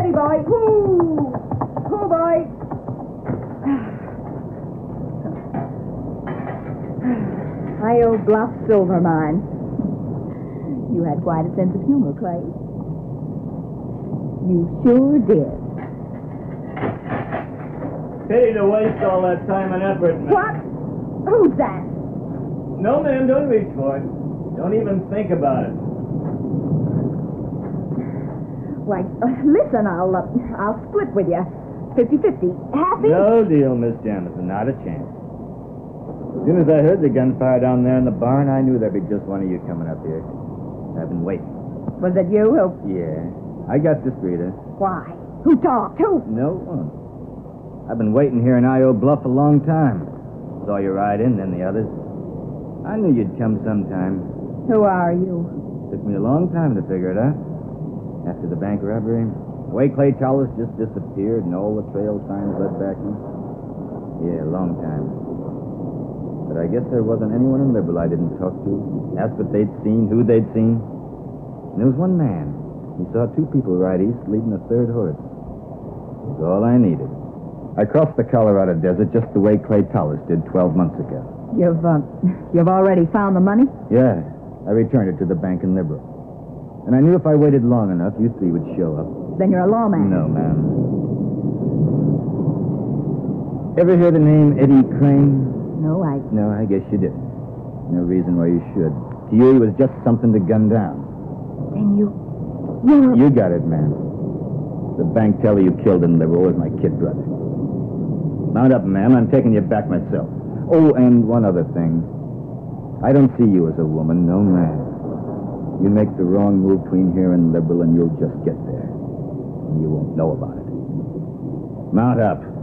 Steady, boy. Whoo! Whoo, boy. Io Bluff Silver Mine. You had quite a sense of humor, Clay. You sure did. Pity to waste all that time and effort, ma'am. What? Who's that? No, ma'am, don't reach for it. Don't even think about it. Why, listen, I'll split with you. 50-50. Half each. No deal, Miss Jamison. Not a chance. As soon as I heard the gunfire down there in the barn, I knew there'd be just one of you coming up here. I've been waiting. Was it you who... Yeah. I got this, Rita. Why? Who talked? Who? No one. I've been waiting here in Io Bluff a long time. Saw you ride in, then the others. I knew you'd come sometime. Who are you? Took me a long time to figure it out. After the bank robbery, the way Clay Towers just disappeared and all the trail signs led back in. Yeah, a long time. But I guess there wasn't anyone in Liberal I didn't talk to. Asked what they'd seen, who they'd seen. And there was one man. He saw two people ride east leading a third horse. That's all I needed. I crossed the Colorado Desert just the way Clay Towers did 12 months ago. You've already found the money? Yeah. I returned it to the bank in Liberal. And I knew if I waited long enough, you three would show up. Then you're a lawman. No, ma'am. Ever hear the name Eddie Crane? No, I guess you didn't. No reason why you should. To you, he was just something to gun down. Then you're... You got it, ma'am. The bank teller you killed in Liberal was my kid brother. Mount up, ma'am. I'm taking you back myself. Oh, and one other thing. I don't see you as a woman, no man. You make the wrong move between here and Liberal, and you'll just get there. And you won't know about it. Mount up.